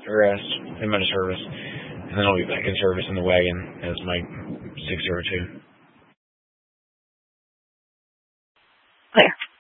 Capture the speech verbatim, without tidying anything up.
rest, I'm out of service, and then I'll be back in service in the wagon as my six zero two. Clear.